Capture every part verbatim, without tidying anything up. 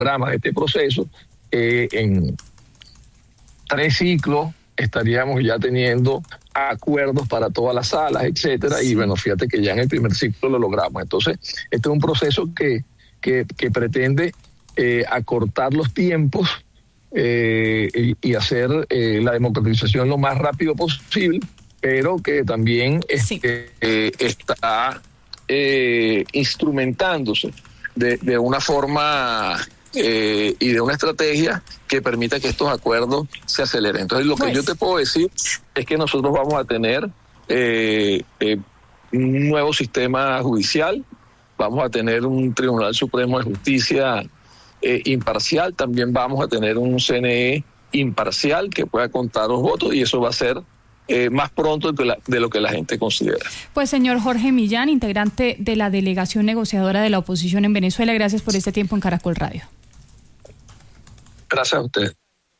cronogramas de este proceso, eh, en tres ciclos estaríamos ya teniendo acuerdos para todas las salas, etcétera, sí. Y bueno, fíjate que ya en el primer ciclo lo logramos. Entonces, este es un proceso que, que, que pretende eh, acortar los tiempos eh, y, y hacer eh, la democratización lo más rápido posible, pero que también sí. este, eh, está eh, instrumentándose de, de una forma eh, y de una estrategia que permita que estos acuerdos se aceleren. Entonces, lo pues. que yo te puedo decir es que nosotros vamos a tener eh, eh, un nuevo sistema judicial, vamos a tener un Tribunal Supremo de Justicia eh, imparcial, también vamos a tener un C N E imparcial que pueda contar los votos, y eso va a ser Eh, más pronto de, la, de lo que la gente considera. Pues señor Jorge Millán, integrante de la delegación negociadora de la oposición en Venezuela, gracias por este tiempo en Caracol Radio. Gracias a usted.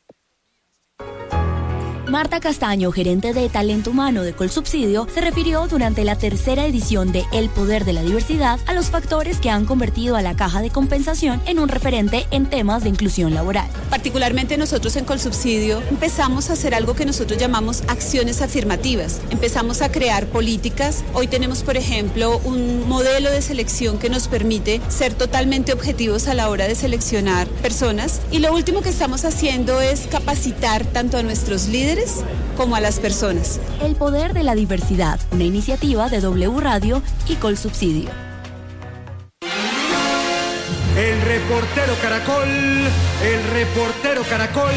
Marta Castaño, gerente de talento humano de Colsubsidio, se refirió durante la tercera edición de El Poder de la Diversidad a los factores que han convertido a la caja de compensación en un referente en temas de inclusión laboral. Particularmente nosotros en Colsubsidio empezamos a hacer algo que nosotros llamamos acciones afirmativas. Empezamos a crear políticas. Hoy tenemos, por ejemplo, un modelo de selección que nos permite ser totalmente objetivos a la hora de seleccionar personas. Y lo último que estamos haciendo es capacitar tanto a nuestros líderes como a las personas. El Poder de la Diversidad, una iniciativa de W Radio y Colsubsidio. El reportero Caracol, el reportero Caracol.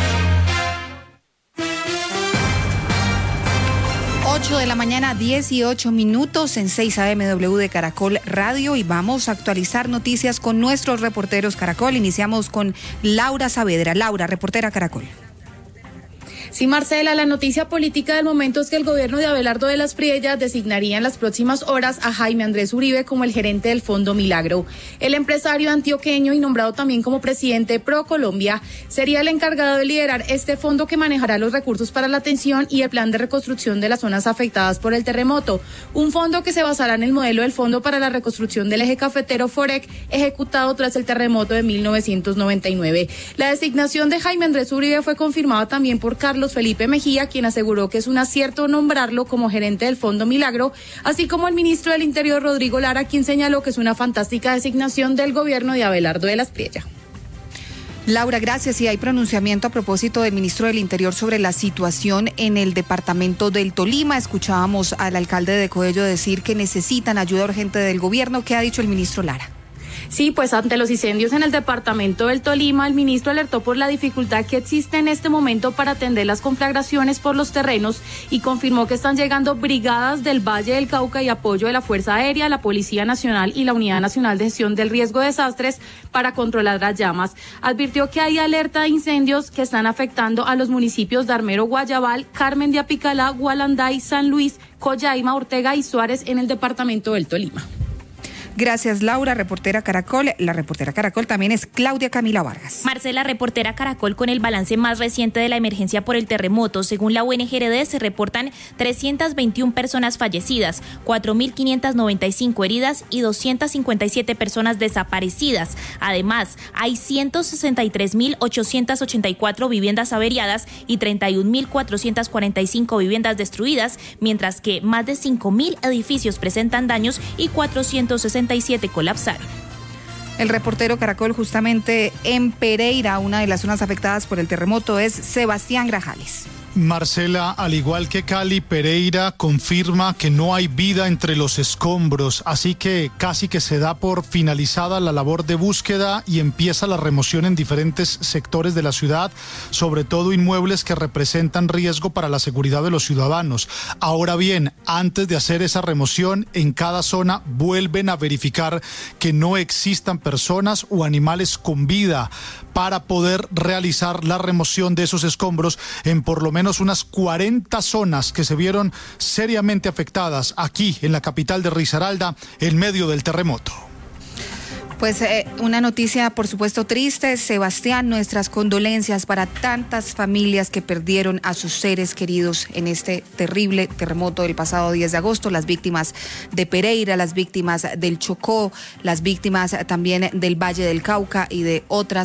ocho de la mañana, dieciocho minutos en seis A M W de Caracol Radio, y vamos a actualizar noticias con nuestros reporteros Caracol. Iniciamos con Laura Saavedra. Laura, reportera Caracol. Sí, Marcela, la noticia política del momento es que el gobierno de Abelardo de las Priellas designaría en las próximas horas a Jaime Andrés Uribe como el gerente del Fondo Milagro. El empresario antioqueño y nombrado también como presidente de ProColombia sería el encargado de liderar este fondo que manejará los recursos para la atención y el plan de reconstrucción de las zonas afectadas por el terremoto. Un fondo que se basará en el modelo del Fondo para la Reconstrucción del Eje Cafetero FOREC, ejecutado tras el terremoto de mil novecientos noventa y nueve. La designación de Jaime Andrés Uribe fue confirmada también por Carlos Felipe Mejía, quien aseguró que es un acierto nombrarlo como gerente del Fondo Milagro, así como el ministro del Interior, Rodrigo Lara, quien señaló que es una fantástica designación del gobierno de Abelardo de las Priellas. Laura, gracias. Y hay pronunciamiento a propósito del ministro del Interior sobre la situación en el departamento del Tolima. Escuchábamos al alcalde de Coello decir que necesitan ayuda urgente del gobierno. ¿Qué ha dicho el ministro Lara? Sí, pues ante los incendios en el departamento del Tolima, el ministro alertó por la dificultad que existe en este momento para atender las conflagraciones por los terrenos y confirmó que están llegando brigadas del Valle del Cauca y apoyo de la Fuerza Aérea, la Policía Nacional y la Unidad Nacional de Gestión del Riesgo de Desastres para controlar las llamas. Advirtió que hay alerta de incendios que están afectando a los municipios de Armero, Guayabal, Carmen de Apicalá, Gualanday, San Luis, Coyaima, Ortega y Suárez en el departamento del Tolima. Gracias, Laura, reportera Caracol. La reportera Caracol también es Claudia Camila Vargas. Marcela, reportera Caracol, con el balance más reciente de la emergencia por el terremoto. Según la U N G R D, se reportan trescientas veintiuna personas fallecidas, cuatro mil quinientas noventa y cinco heridas y doscientas cincuenta y siete personas desaparecidas. Además, hay ciento sesenta y tres mil ochocientas ochenta y cuatro viviendas averiadas y treinta y un mil cuatrocientas cuarenta y cinco viviendas destruidas, mientras que más de cinco mil edificios presentan daños y cuatrocientos sesenta y siete colapsaron. El reportero Caracol, justamente en Pereira, una de las zonas afectadas por el terremoto, es Sebastián Grajales. Marcela, al igual que Cali, Pereira confirma que no hay vida entre los escombros, así que casi que se da por finalizada la labor de búsqueda y empieza la remoción en diferentes sectores de la ciudad, sobre todo inmuebles que representan riesgo para la seguridad de los ciudadanos. Ahora bien, antes de hacer esa remoción, en cada zona vuelven a verificar que no existan personas o animales con vida para poder realizar la remoción de esos escombros en por lo menos unas cuarenta zonas que se vieron seriamente afectadas aquí en la capital de Risaralda en medio del terremoto. Pues Pues eh, una noticia, por supuesto, triste. Sebastián, nuestras condolencias para tantas familias que perdieron a sus seres queridos en este terrible terremoto del pasado diez de agosto, las víctimas de Pereira, las víctimas del Chocó, las víctimas también del Valle del Cauca y de otras